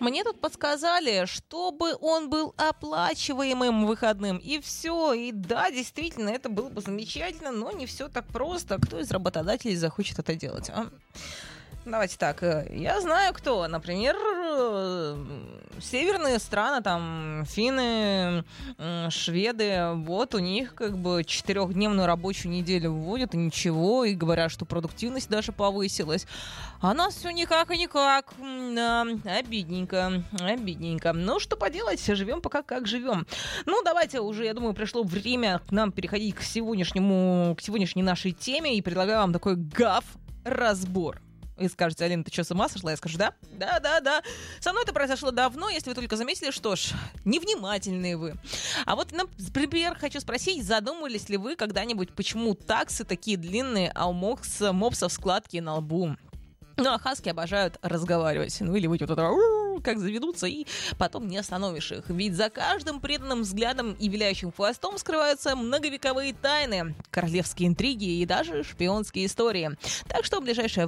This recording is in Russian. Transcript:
Мне тут подсказали, чтобы он был оплачиваемым выходным, и все. И да, действительно, это было бы замечательно, но не все так просто. Кто из работодателей захочет это делать, а? Давайте так, я знаю кто, например, северные страны, там, финны, шведы, вот у них как бы 4-дневную рабочую неделю вводят, и ничего, и говорят, что продуктивность даже повысилась. А нас все никак и никак, да, обидненько. Ну, что поделать, живем пока как живем. Ну, давайте уже, я думаю, пришло время к нам переходить к сегодняшней нашей теме, и предлагаю вам такой гав-разбор. Вы скажете: Алина, ты что, с ума сошла? Я скажу: да. Со мной это произошло давно, если вы только заметили, что ж, невнимательные вы. А вот, например, хочу спросить, задумывались ли вы когда-нибудь, почему таксы такие длинные, а у мопсов складки на лбу? Ну, а хаски обожают разговаривать. Ну, или вот это как заведутся, и потом не остановишь их. Ведь за каждым преданным взглядом и виляющим хвостом скрываются многовековые тайны, королевские интриги и даже шпионские истории. Так что в ближайшее